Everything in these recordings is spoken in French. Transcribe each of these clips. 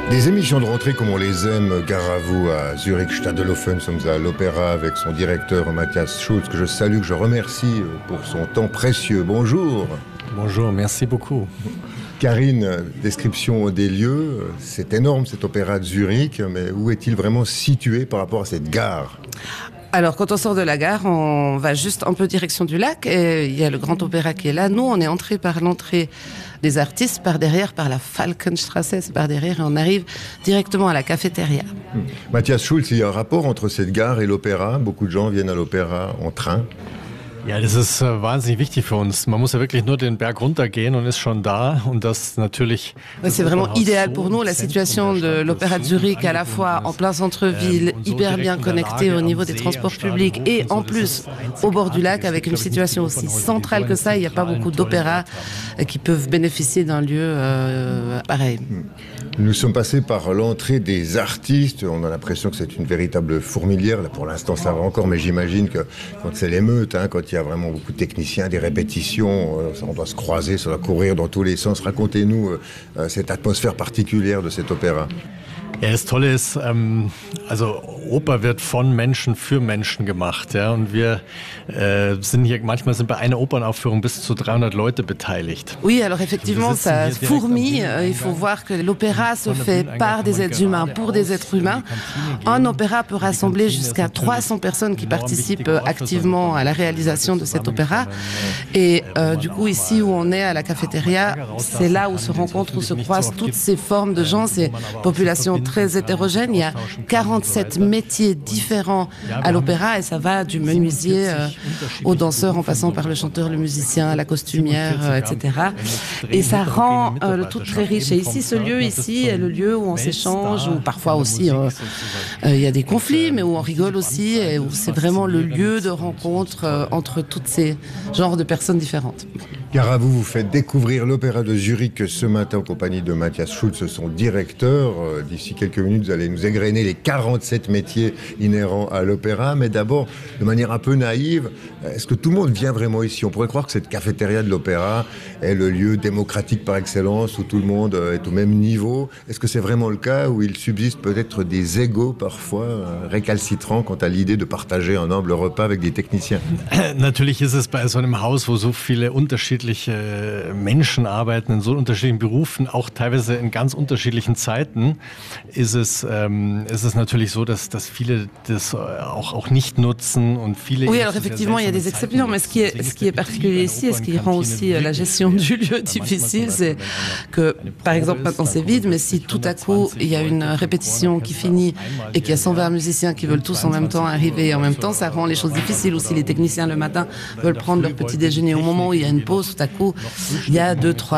Des émissions de rentrée comme on les aime, gare à vous à Zurich Stadelhofen. Nous sommes à l'Opéra avec son directeur Matthias Schulz, que je salue, que je remercie pour son temps précieux. Bonjour. Bonjour, merci beaucoup. Karine, description des lieux. C'est énorme cet opéra de Zurich, mais où est-il vraiment situé par rapport à cette gare ? Alors, quand on sort de la gare, on va juste un peu direction du lac et il y a le Grand Opéra qui est là. Nous, on est entré par l'entrée des artistes, par derrière, par la Falkenstrasse, c'est par derrière et on arrive directement à la cafétéria. Matthias Schulz, il y a un rapport entre cette gare et l'opéra. Beaucoup de gens viennent à l'opéra en train. Ja, das ist wahnsinnig wichtig für uns. Man muss ja wirklich nur den Berg runtergehen und ist schon da. Und das natürlich. Ouais, c'est vraiment idéal pour nous, la situation de l'Opéra de Zurich, à la fois en plein centre-ville, hyper bien connecté au niveau des transports publics et en plus au bord du lac avec une situation aussi centrale que ça. Il n'y a pas beaucoup d'opéras qui peuvent bénéficier d'un lieu pareil. Nous sommes passés par l'entrée des artistes. On a l'impression que c'est une véritable fourmilière. Là, pour l'instant, ça va encore, mais j'imagine que quand c'est l'émeute, quand il y a vraiment beaucoup de techniciens, des répétitions, on doit se croiser, ça doit courir dans tous les sens. Racontez-nous cette atmosphère particulière de cet opéra. Ja, das Tolle ist, also Oper wird von Menschen für Menschen gemacht, ja, und wir sind hier, manchmal sind bei einer Opernaufführung bis zu 300 Leute beteiligt. Oui, alors effectivement, ça fourmille. Il faut voir que l'opéra se fait par des êtres humains, pour des êtres humains. Un opéra peut rassembler jusqu'à 300 personnes qui participent activement à la réalisation de cet opéra. Et du coup, ici où on est, à la cafétéria, c'est là où se rencontrent, où se croisent toutes ces formes de gens, ces populations très hétérogène. Il y a 47 métiers différents à l'opéra et ça va du menuisier au danseur en passant par le chanteur, le musicien, la costumière, etc. Et ça rend le tout très riche. Et ici, ce lieu ici est le lieu où on s'échange, où parfois aussi il y a des conflits, mais où on rigole aussi et où c'est vraiment le lieu de rencontre entre tous ces genres de personnes différentes. Car à vous, vous faites découvrir l'Opéra de Zurich ce matin en compagnie de Matthias Schulz, son directeur. D'ici quelques minutes, vous allez nous égrener les 47 métiers inhérents à l'opéra. Mais d'abord, de manière un peu naïve, est-ce que tout le monde vient vraiment ici ? On pourrait croire que cette cafétéria de l'opéra est le lieu démocratique par excellence, où tout le monde est au même niveau. Est-ce que c'est vraiment le cas, où il subsiste peut-être des égos parfois récalcitrants quant à l'idée de partager un humble repas avec des techniciens ? Natürlich ist es bei so einem Haus, wo so viele unterschiedliche Menschen arbeiten, in so unterschiedlichen Berufen, auch teilweise in ganz unterschiedlichen Zeiten, ist es natürlich so, dass viele das auch nicht nutzen und viele... Oui, alors effectivement, il y a des exceptions, mais ce qui est particulier ici et ce qui rend aussi la gestion du lieu difficile, c'est que, par exemple, maintenant c'est vide, mais si tout à coup, il y a une répétition qui finit et qu'il y a 120 musiciens qui veulent tous en même temps arriver et en même temps, ça rend les choses difficiles. Ou si les techniciens le matin veulent prendre leur petit déjeuner au moment où il y a une pause, tout à coup, il y a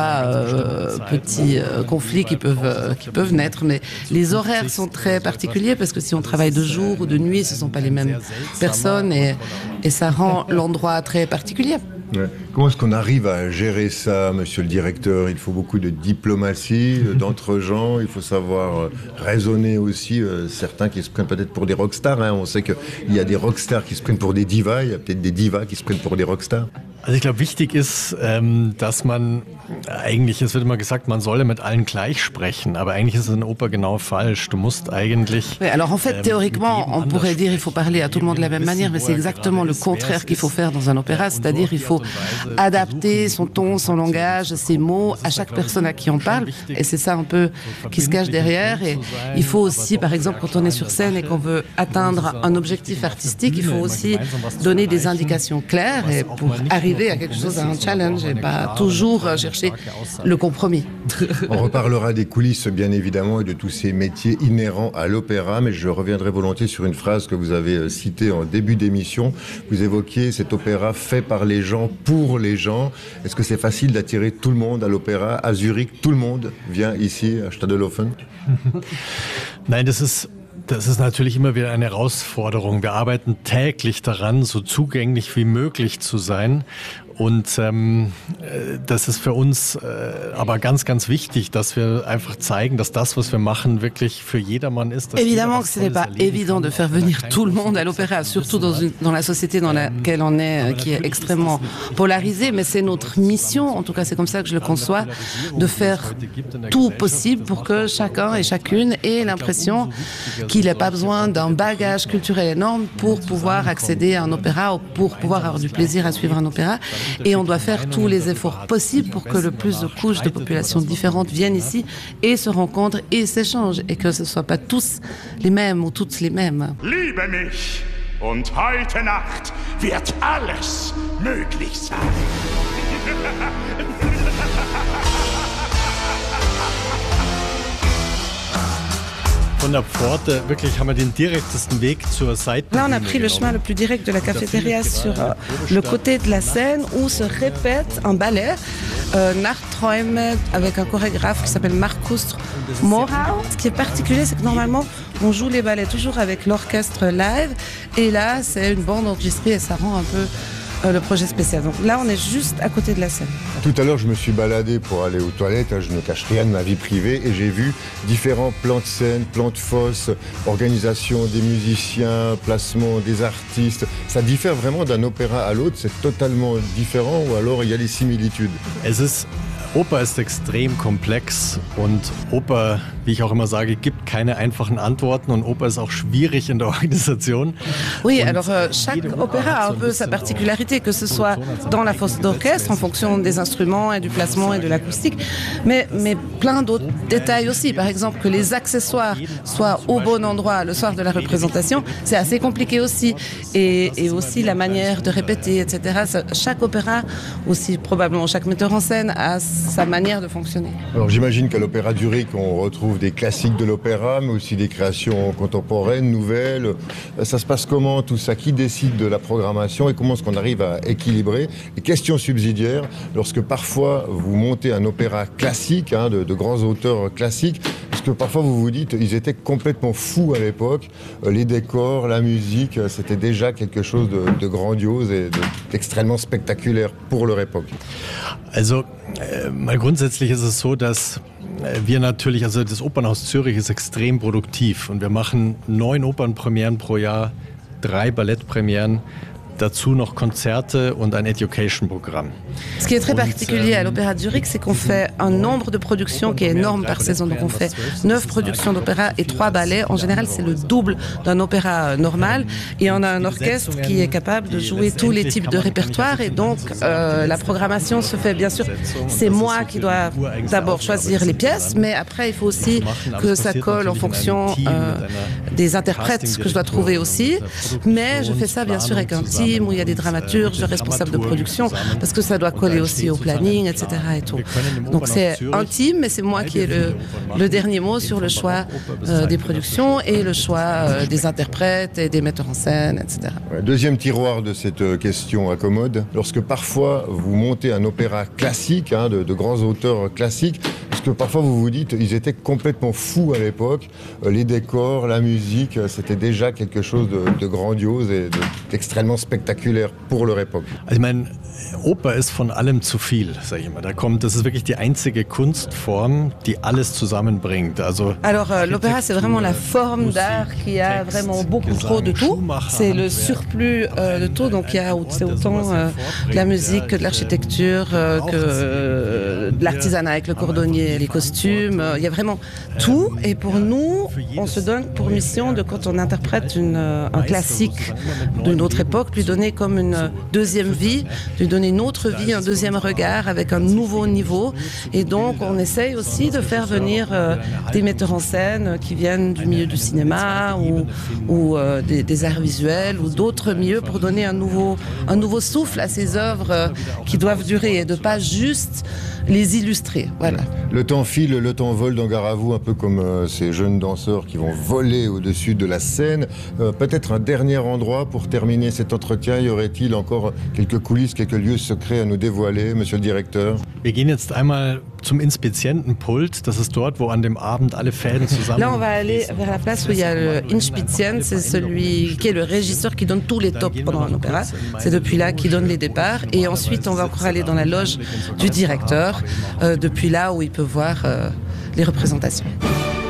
2-3 petits conflits qui peuvent naître. Mais les horaires sont très particuliers parce que si on travaille de jour ou de nuit, ce ne sont pas les mêmes personnes et ça rend l'endroit très particulier. Ouais. Comment est-ce qu'on arrive à gérer ça, monsieur le directeur ? Il faut beaucoup de diplomatie, d'entre-gens, il faut savoir raisonner aussi. Certains qui se prennent peut-être pour des rockstars. On sait qu'il y a des rockstars qui se prennent pour des divas, il y a peut-être des divas qui se prennent pour des rockstars. Also ich glaube, wichtig ist, dass man eigentlich, es wird immer gesagt, man solle mit allen gleich sprechen, aber eigentlich ist es in Oper genau falsch. Du musst eigentlich... Oui, alors en fait, théoriquement, on pourrait dire il faut parler à tout le monde de la même manière, mais c'est exactement le contraire qu'il faut faire dans un opéra, c'est-à-dire il faut adapter son ton, son langage, ses mots à chaque personne à qui on parle, et c'est ça un peu qui se cache derrière. Et il faut aussi, par exemple, quand on est sur scène et qu'on veut atteindre un objectif artistique, il faut aussi donner des indications claires et pour arriver à quelque chose, à un challenge et pas toujours chercher le compromis. On reparlera des coulisses bien évidemment et de tous ces métiers inhérents à l'opéra, mais je reviendrai volontiers sur une phrase que vous avez citée en début d'émission. Vous évoquiez cet opéra fait par les gens, pour les gens. Est-ce que c'est facile d'attirer tout le monde à l'opéra ? À Zurich, tout le monde vient ici à Stadelhofen ? Nein, das ist natürlich immer wieder eine Herausforderung. Wir arbeiten täglich daran, so zugänglich wie möglich zu sein. Und das ist für uns aber ganz, ganz wichtig, dass wir einfach zeigen, dass das, was wir machen, wirklich für jedermann ist. Évidemment que ce n'est pas évident de faire venir tout le monde à l'opéra, surtout dans la société dans laquelle on est, qui est extrêmement polarisée, mais c'est notre mission, en tout cas c'est comme ça que je le conçois, de faire tout possible pour que chacun et chacune ait l'impression qu'il n'a pas besoin d'un bagage culturel énorme pour pouvoir accéder à un opéra ou pour pouvoir avoir du plaisir à suivre un opéra. Et on doit faire tous les efforts possibles pour que le plus de couches de populations différentes viennent ici et se rencontrent et s'échangent et que ce ne soient pas tous les mêmes ou toutes les mêmes. Liebe mich, und heute Nacht wird alles möglich sein. Von der Pforte, wirklich haben wir den direktesten Weg zur Seitenbühne. Là, on a pris le chemin le plus direct de la cafétéria sur le côté de la scène où se répète un ballet, Nachträume, avec un chorégraphe qui s'appelle Markus Morau. Ce qui est particulier, c'est que normalement, on joue les ballets toujours avec l'orchestre live. Et là, c'est une bande enregistrée et ça rend un peu le projet spécial. Donc là, on est juste à côté de la scène. Tout à l'heure, je me suis baladé pour aller aux toilettes, je ne cache rien de ma vie privée, et j'ai vu différents plans de scène, plans de fosse, organisation des musiciens, placement des artistes. Ça diffère vraiment d'un opéra à l'autre, c'est totalement différent, ou alors il y a des similitudes. Oper ist extrem komplex und Oper, wie ich auch immer sage, gibt keine einfachen Antworten und Oper ist auch schwierig in der Organisation. Oui, alors chaque opéra a un peu sa particularité, que ce soit dans la fosse d'orchestre en fonction des instruments et du placement et de l'acoustique, mais plein d'autres détails aussi. Par exemple, que les accessoires soient au bon endroit le soir de la représentation, c'est assez compliqué aussi. Et aussi la manière de répéter, etc. Chaque opéra, aussi probablement chaque metteur en scène a sa manière de fonctionner. Alors j'imagine qu'à l'Opéra Zurich, on retrouve des classiques de l'opéra, mais aussi des créations contemporaines, nouvelles. Ça se passe comment tout ça? Qui décide de la programmation et comment est-ce qu'on arrive à équilibrer? Et question subsidiaire, lorsque parfois vous montez un opéra classique, de grands auteurs classiques, parce que parfois vous vous dites, ils étaient complètement fous à l'époque, les décors, la musique, c'était déjà quelque chose de grandiose et d'extrêmement spectaculaire pour leur époque. Also, mal grundsätzlich ist es so, dass wir natürlich, also das Opernhaus Zürich ist extrem produktiv und wir machen 9 Opernpremieren pro Jahr, 3 Ballettpremieren, dazu noch Konzerte und ein Education-Programm. Ce qui est très particulier à l'Opéra de Zurich, c'est qu'on fait un nombre de productions qui est énorme par saison. Donc on fait 9 productions d'opéra et 3 ballets. En général, c'est le double d'un opéra normal. Et on a un orchestre qui est capable de jouer tous les types de répertoires. Et donc la programmation se fait, bien sûr, c'est moi qui dois d'abord choisir les pièces, mais après il faut aussi que ça colle en fonction des interprètes que je dois trouver aussi. Mais je fais ça bien sûr avec un team où il y a des dramaturges, responsables de production, parce que ça doit coller aussi au planning, etc. Et tout. Donc c'est intime, mais c'est moi qui ai le dernier mot sur le choix des productions et le choix des interprètes et des metteurs en scène, etc. Deuxième tiroir de cette question accommode, lorsque parfois vous montez un opéra classique, de grands auteurs classiques, parce que parfois vous vous dites, ils étaient complètement fous à l'époque, les décors, la musique, c'était déjà quelque chose de grandiose et d'extrêmement spectaculaire pour leur époque. Ich meine, Oper ist von allem zu viel, sage ich immer. Das ist wirklich die einzige Kunstform, die alles zusammenbringt. Also l'opéra, c'est vraiment la forme d'art qui a vraiment beaucoup trop de tout. C'est le surplus de tout. Donc c'est autant de la musique que de l'architecture, que de l'artisanat avec le cordonnier, les costumes. Il y a vraiment tout. Et pour nous, on se donne pour mission de, quand on interprète un classique d'une autre époque, lui donner comme une deuxième vie, lui donner une autre vie, un deuxième regard avec un nouveau niveau. Et donc on essaye aussi de faire venir des metteurs en scène qui viennent du milieu du cinéma ou des arts visuels ou d'autres milieux pour donner un nouveau souffle à ces œuvres qui doivent durer et de pas juste les illustrer. Voilà. Le temps file, le temps vole dans Gare à vous, un peu comme ces jeunes danseurs qui vont voler au-dessus de la scène. Peut-être un dernier endroit pour terminer cet entretien. Y aurait-il encore quelques coulisses, quelques lieux secrets à nous dévoiler, monsieur le directeur? Wir gehen jetzt einmal zum Inspizientenpult. Das ist dort, wo an dem Abend alle Fäden zusammen. Là, on va aller vers la place où il y a le Inspizient, c'est celui qui est le régisseur qui donne tous les tops pendant un opéra. C'est depuis là qu'il donne les départs. Et ensuite, on va encore aller dans la loge du directeur, depuis là où il peut voir les représentations.